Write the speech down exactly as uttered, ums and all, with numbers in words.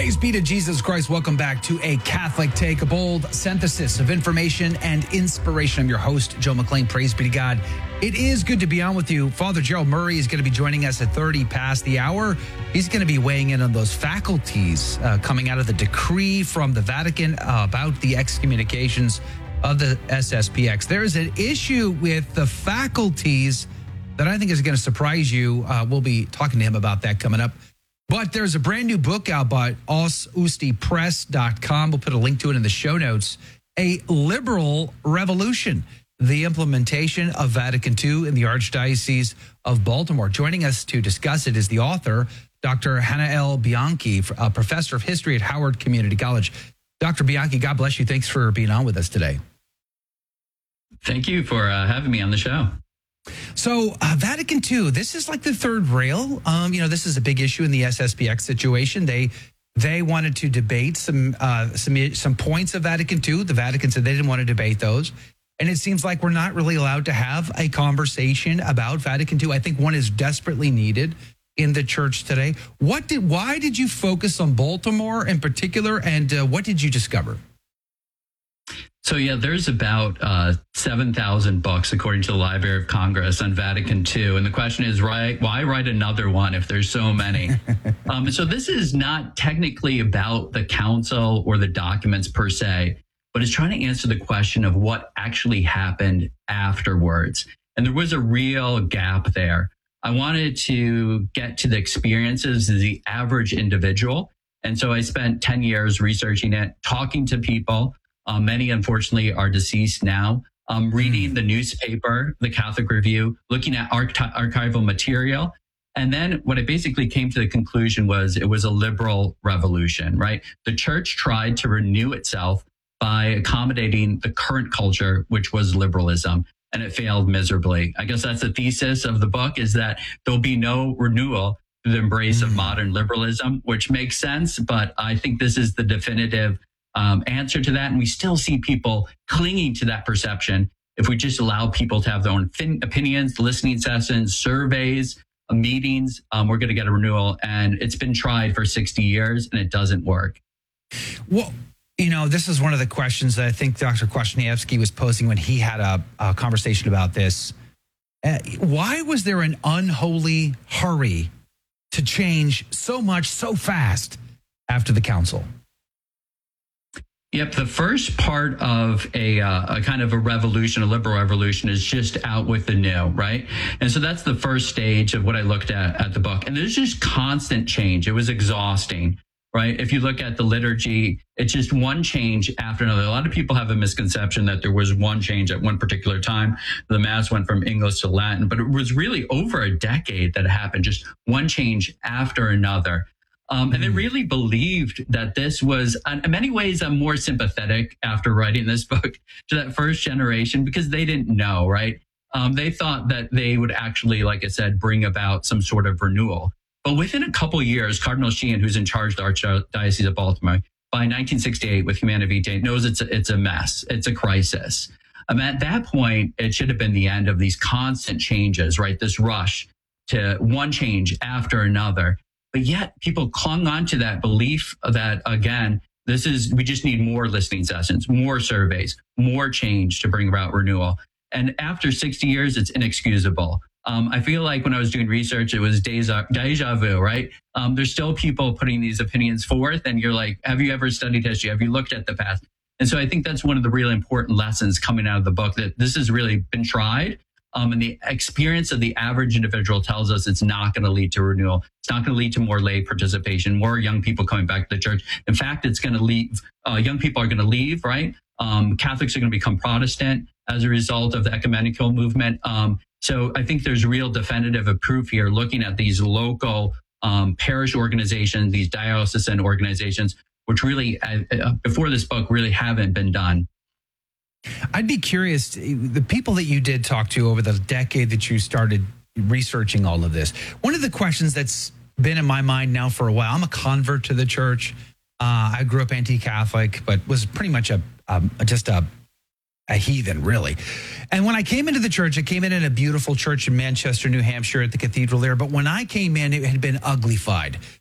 Praise be to Jesus Christ. Welcome back to A Catholic Take, a bold synthesis of information and inspiration. I'm your host, Joe McLean. Praise be to God. It is good to be on with you. Father Gerald Murray is going to be joining us at thirty past the hour. He's going to be weighing in on those faculties uh, coming out of the decree from the Vatican uh, about the excommunications of the S S P X. There is an issue with the faculties that I think is going to surprise you. Uh, we'll be talking to him about that coming up. But there's a brand new book out by os usti press dot com. We'll put a link to it in the show notes. A Liberal Revolution, the implementation of Vatican Two in the Archdiocese of Baltimore. Joining us to discuss it is the author, Doctor Hannah L. Bianchi, a professor of history at Howard Community College. Doctor Bianchi, God bless you. Thanks for being on with us today. Thank you for uh, having me on the show. So uh, Vatican Two, this is like the third rail. Um, you know, this is a big issue in the S S P X situation. They they wanted to debate some uh, some some points of Vatican Two. The Vatican said they didn't want to debate those. And it seems like we're not really allowed to have a conversation about Vatican Two. I think one is desperately needed in the church today. What did? Why did you focus on Baltimore in particular, and uh, what did you discover? So, yeah, there's about uh, seven thousand books, according to the Library of Congress, on Vatican Two. And the question is, right, why write another one if there's so many? um, so this is not technically about the council or the documents per se, but it's trying to answer the question of what actually happened afterwards. And there was a real gap there. I wanted to get to the experiences of the average individual. And so I spent ten years researching it, talking to people. Um, many, unfortunately, are deceased now. Um, reading the newspaper, the Catholic Review, looking at archi- archival material. And then what I basically came to the conclusion was it was a liberal revolution, right? The church tried to renew itself by accommodating the current culture, which was liberalism, and it failed miserably. I guess that's the thesis of the book, is that there'll be no renewal through the embrace of modern liberalism, which makes sense. But I think this is the definitive Um, answer to that. And we still see people clinging to that perception. If we just allow people to have their own fin- opinions, listening sessions, surveys, uh, meetings, um, we're going to get a renewal. And it's been tried for sixty years and it doesn't work. Well, you know, this is one of the questions that I think Doctor Kwasniewski was posing when he had a, a conversation about this. Uh, why was there an unholy hurry to change so much so fast after the council? Yep. The first part of a, uh, a kind of a revolution, a liberal revolution, is just out with the new, right? And so that's the first stage of what I looked at at the book. And there's just constant change. It was exhausting, right? If you look at the liturgy, it's just one change after another. A lot of people have a misconception that there was one change at one particular time. The Mass went from English to Latin, but it was really over a decade that it happened, just one change after another. Um, and they really believed that this was, in many ways, I'm more sympathetic after writing this book to that first generation, because they didn't know, right? Um, they thought that they would actually, like I said, bring about some sort of renewal. But within a couple of years, Cardinal Sheehan, who's in charge of the Archdiocese of Baltimore, by nineteen sixty-eight with Humanae Vitae, knows it's a, it's a mess. It's a crisis. Um, at that point, it should have been the end of these constant changes, right? This rush to one change after another. But yet people clung on to that belief that, again, this is, we just need more listening sessions, more surveys, more change to bring about renewal. And after sixty years, it's inexcusable. Um, I feel like when I was doing research, it was deja, deja vu, right? Um, there's still people putting these opinions forth, and you're like, have you ever studied history? Have you looked at the past? And so I think that's one of the really important lessons coming out of the book, that this has really been tried. Um, and the experience of the average individual tells us it's not going to lead to renewal. It's not going to lead to more lay participation, more young people coming back to the church. In fact, it's going to leave. Uh, young people are going to leave, right? Um, Catholics are going to become Protestant as a result of the ecumenical movement. Um, so I think there's real definitive proof here, looking at these local um, parish organizations, these diocesan organizations, which really, uh, before this book, really haven't been done. I'd be curious, the people that you did talk to over the decade that you started researching all of this, one of the questions that's been in my mind now for a while, I'm a convert to the church. Uh, I grew up anti-Catholic, but was pretty much a um, just a, a heathen, really. And when I came into the church, I came in at a beautiful church in Manchester, New Hampshire at the cathedral there. But when I came in, it had been uglified.